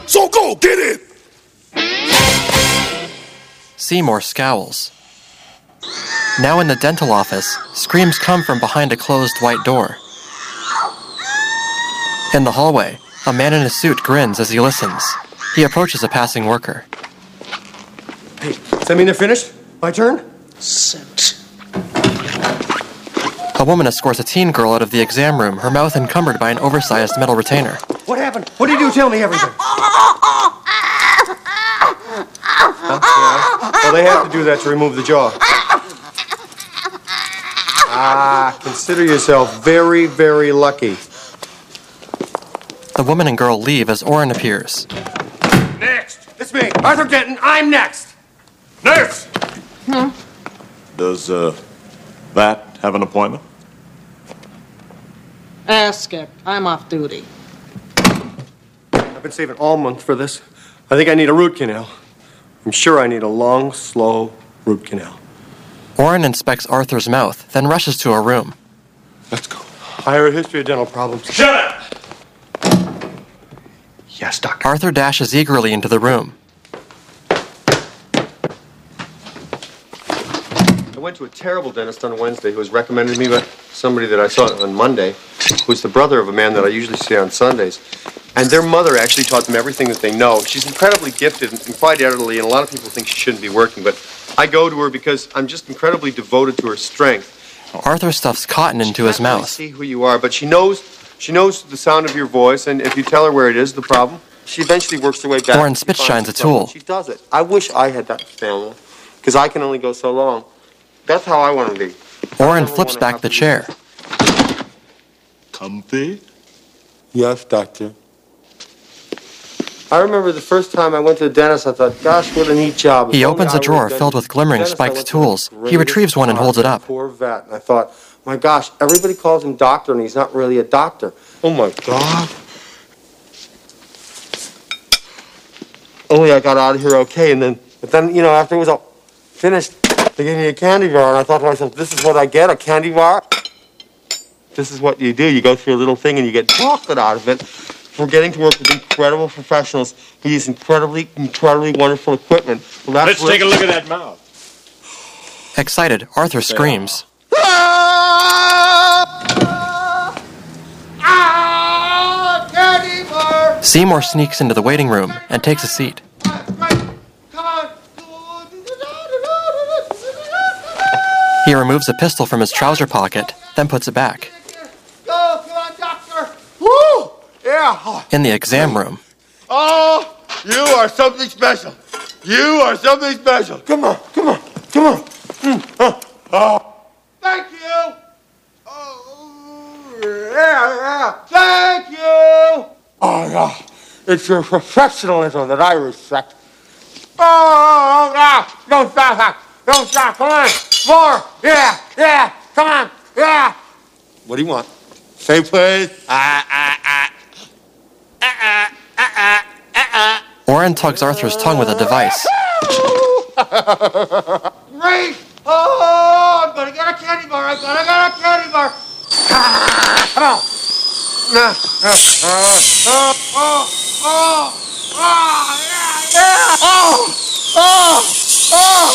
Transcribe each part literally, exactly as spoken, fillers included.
So go, get in! Seymour scowls. Now in the dental office, screams come from behind a closed white door. In the hallway, a man in a suit grins as he listens. He approaches a passing worker. Hey, does that mean they're finished? My turn? Sent. A woman escorts a teen girl out of the exam room, her mouth encumbered by an oversized metal retainer. What happened? What did you do? Tell me everything. Huh? Yeah. Well, they have to do that to remove the jaw. Ah, consider yourself very, very lucky. The woman and girl leave as Oren appears. Next! It's me, Arthur Denton. I'm next. Nurse! Hmm? Does, uh, that have an appointment? Ask it. I'm off duty. I've been saving all month for this. I think I need a root canal. I'm sure I need a long, slow root canal. Oren inspects Arthur's mouth, then rushes to a room. Let's go. I have a history of dental problems. Shut up! Yes, doctor. Arthur dashes eagerly into the room. I went to a terrible dentist on Wednesday who was recommended to me by somebody that I saw on Monday, who's the brother of a man that I usually see on Sundays. And their mother actually taught them everything that they know. She's incredibly gifted and quite elderly, and a lot of people think she shouldn't be working, but I go to her because I'm just incredibly devoted to her strength. Arthur stuffs cotton into his mouth. She can't really see who you are, but she knows she knows the sound of your voice, and if you tell her where it is, the problem, she eventually works her way back. Oren spit shines a tool. She does it. I wish I had that stamina, because I can only go so long. That's how I want to be. Oren flips back the chair. Comfy? Yes, doctor. I remember the first time I went to the dentist, I thought, gosh, what a neat job. He opens a drawer filled with glimmering spiked tools. He retrieves one and holds it up. Poor vet. And I thought, my gosh, everybody calls him doctor, and he's not really a doctor. Oh, my God. Only I got out of here okay, and then, but then, you know, after it was all finished, they gave me a candy bar, and I thought to myself, this is what I get, a candy bar? This is what you do. You go through a little thing, and you get chocolate out of it. We're getting to work with incredible professionals who use incredibly, incredibly wonderful equipment. Well, that's Let's take a look at that mouth. Excited, Arthur screams. Seymour sneaks into the waiting room and takes a seat. He removes a pistol from his trouser pocket, then puts it back. Yeah. In the exam room, Oh, you are something special. You are something special. Come on, come on, come on. Mm. Oh, oh. Thank you. Oh, yeah, yeah. Thank you. Oh, yeah. It's your professionalism that I respect. Oh, yeah. Don't stop. Don't stop. Come on. More. Yeah, yeah. Come on. Yeah. What do you want? Say please. Ah, ah, ah. Uh-uh, uh-uh, uh-uh. Oren tugs Arthur's tongue with a device. Great! Oh, I'm gonna get a candy bar. I'm gonna get a candy bar. Ah, come on. Uh, uh, uh, oh, oh, oh, oh, yeah, yeah. Oh, oh, oh,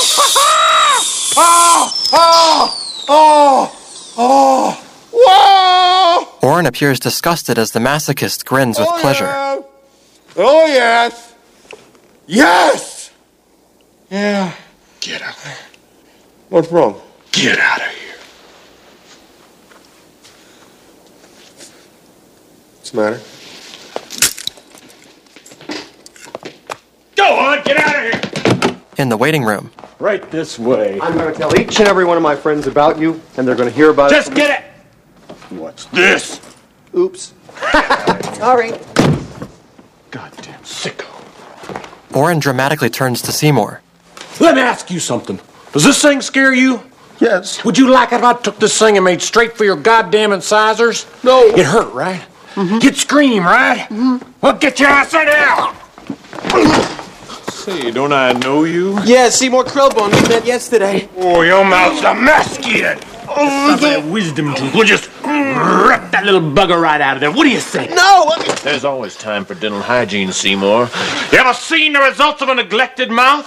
oh, oh, oh, oh, whoa! Oren appears disgusted as the masochist grins with oh, pleasure. Yeah. Oh, yes. Yes. Yeah. Get out there. What's wrong? Get out of here. What's the matter? Go on, get out of here. In the waiting room, Right this way. I'm going to tell each and every one of my friends about you, and they're going to hear about Just it. get it. What's this? Oops. Sorry. Goddamn sicko. Oren dramatically turns to Seymour. Let me ask you something. Does this thing scare you? Yes. Would you like it if I took this thing and made straight for your goddamn incisors? No. It hurt, right? Mm-hmm. You'd scream, right? Mm-hmm. Well, get your ass in here! Say, don't I know you? Yeah, Seymour Krillbone. We met yesterday. Oh, your mouth's a mess, kid. Oh, that wisdom tooth will just rip the that little bugger right out of there. What do you think? No! I mean, There's always time for dental hygiene, Seymour. You ever seen the results of a neglected mouth?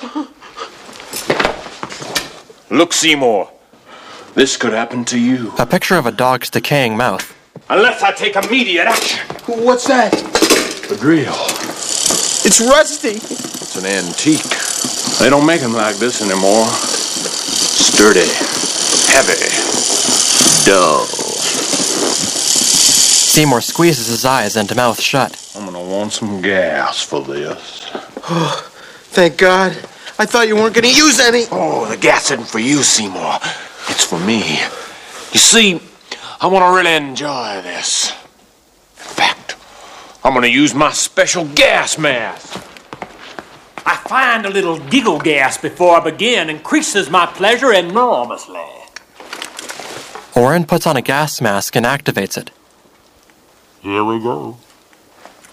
Look, Seymour. This could happen to you. A picture of a dog's decaying mouth. Unless I take immediate action. what's that? A drill. It's rusty. It's an antique. They don't make them like this anymore. Sturdy, heavy, dull. Seymour squeezes his eyes and mouth shut. I'm gonna want some gas for this. Oh, thank God. I thought you weren't going to use any. Oh, the gas isn't for you, Seymour. It's for me. You see, I want to really enjoy this. In fact, I'm going to use my special gas mask. I find a little giggle gas before I begin increases my pleasure enormously. Orrin puts on a gas mask and activates it. Here we go.